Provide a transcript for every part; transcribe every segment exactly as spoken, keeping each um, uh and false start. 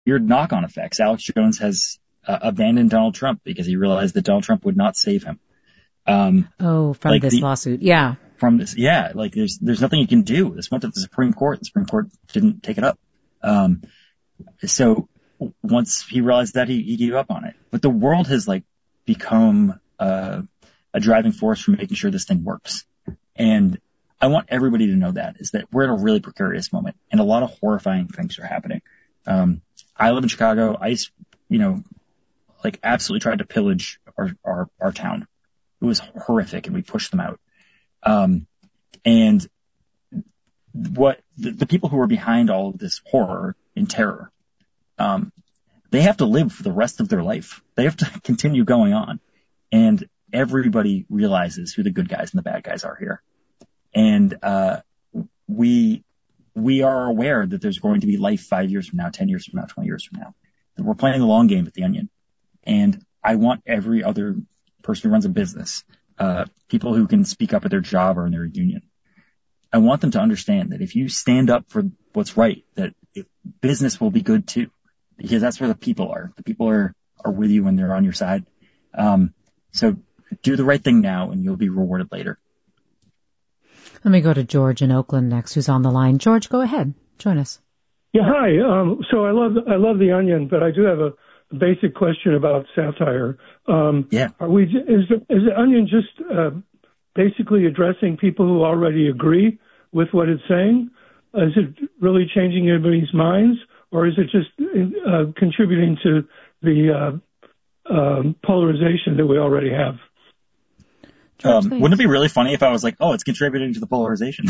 weird knock-on effects. Alex Jones has uh, abandoned Donald Trump because he realized that Donald Trump would not save him. Um, oh, from like this the, lawsuit. Yeah. From this. Yeah. Like there's, there's nothing you can do. This went to the Supreme Court. The Supreme Court didn't take it up. Um, so once he realized that, he, he gave up on it. But the world has like become, uh, a driving force for making sure this thing works. And I want everybody to know that, is that we're in a really precarious moment and a lot of horrifying things are happening. Um, I live in Chicago. ICE, you know, like absolutely tried to pillage our, our, our town. It was horrific and we pushed them out. Um, and what the, the people who are behind all of this horror and terror, um, they have to live for the rest of their life. They have to continue going on. And everybody realizes who the good guys and the bad guys are here. And, uh, we, we are aware that there's going to be life five years from now, ten years from now, twenty years from now. We're playing the long game at the Onion. And I want every other person who runs a business, uh, people who can speak up at their job or in their union. I want them to understand that if you stand up for what's right, that it, business will be good too, because that's where the people are. The people are, are with you when they're on your side. Um, so do the right thing now and you'll be rewarded later. Let me go to George in Oakland next, who's on the line. George, go ahead. Join us. Yeah, hi. Um, so I love I love the Onion, but I do have a basic question about satire. Um, yeah. Are we? Is the, is the Onion just uh, basically addressing people who already agree with what it's saying? Uh, is it really changing everybody's minds, or is it just uh, contributing to the uh, um, polarization that we already have? Um, wouldn't it be really funny if I was like, oh, it's contributing to the polarization?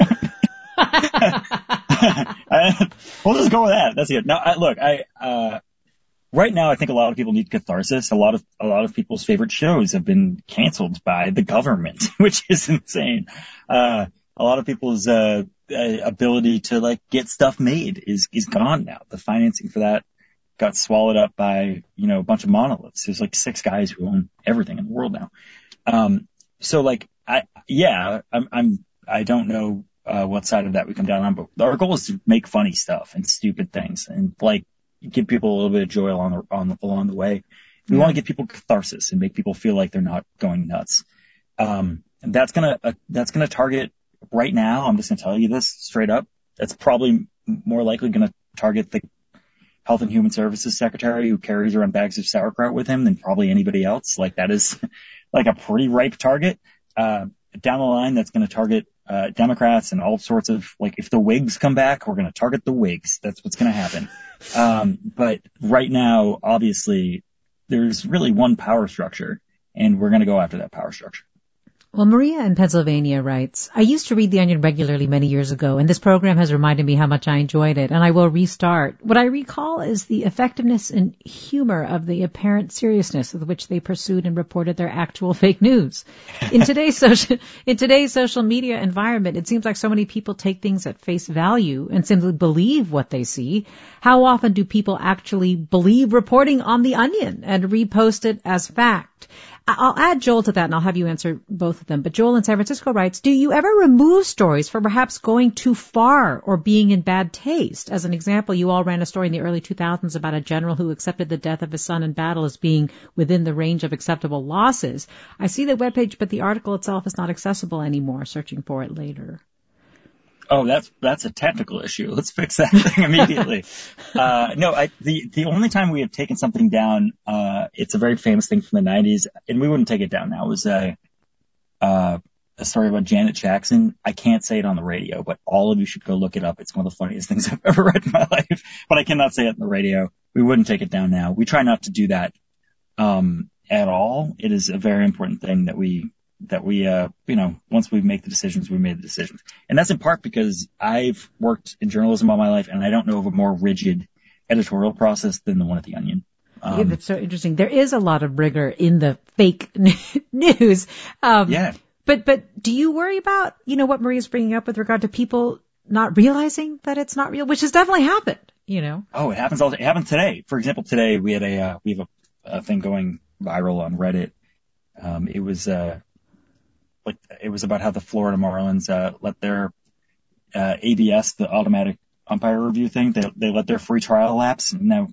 We'll just go with that. That's it. Now, I, look, I, uh, right now, I think a lot of people need catharsis. A lot of, a lot of people's favorite shows have been canceled by the government, which is insane. Uh, a lot of people's, uh, ability to like get stuff made is, is gone now. The financing for that got swallowed up by, you know, a bunch of monoliths. There's like six guys who own everything in the world now. Um, So like, I, yeah, I'm, I'm, I don't know, uh, what side of that we come down on, but our goal is to make funny stuff and stupid things and like give people a little bit of joy along the, on the, along the way. We yeah. want to give people catharsis and make people feel like they're not going nuts. Um, and that's gonna, uh, that's gonna target right now. I'm just gonna tell you this straight up. That's probably more likely gonna target the Health and Human Services Secretary who carries around bags of sauerkraut with him than probably anybody else. Like that is like a pretty ripe target. Uh, down the line, that's going to target, uh, Democrats and all sorts of, like, if the Whigs come back, we're going to target the Whigs. That's what's going to happen. Um, but right now, obviously, there's really one power structure and we're going to go after that power structure. Well, Maria in Pennsylvania writes, I used to read The Onion regularly many years ago, and this program has reminded me how much I enjoyed it, and I will restart. What I recall is the effectiveness and humor of the apparent seriousness with which they pursued and reported their actual fake news. In today's social, in today's social media environment, it seems like so many people take things at face value and simply believe what they see. How often do people actually believe reporting on The Onion and repost it as fact? I'll add Joel to that and I'll have you answer both of them. But Joel in San Francisco writes, do you ever remove stories for perhaps going too far or being in bad taste? As an example, you all ran a story in the early two thousands about a general who accepted the death of his son in battle as being within the range of acceptable losses. I see the webpage, but the article itself is not accessible anymore. Searching for it later. Oh, that's, that's a technical issue. Let's fix that thing immediately. uh, no, I, the, the only time we have taken something down, uh, it's a very famous thing from the nineties and we wouldn't take it down now. It was a, uh, a story about Janet Jackson. I can't say it on the radio, but all of you should go look it up. It's one of the funniest things I've ever read in my life, but I cannot say it on the radio. We wouldn't take it down now. We try not to do that, um, at all. It is a very important thing that we, that we, uh, you know, once we make the decisions, we made the decisions. And that's in part because I've worked in journalism all my life and I don't know of a more rigid editorial process than the one at the Onion. Um, yeah, that's so interesting. There is a lot of rigor in the fake news. Um, yeah. But, but do you worry about, you know, what Maria's bringing up with regard to people not realizing that it's not real, which has definitely happened, you know? Oh, it happens all the, it happened today. For example, today we had a, uh, we have a, a thing going viral on Reddit. Um, it was, uh, Like it was about how the Florida Marlins uh, let their uh, A B S, the automatic umpire review thing, they they let their free trial lapse. And now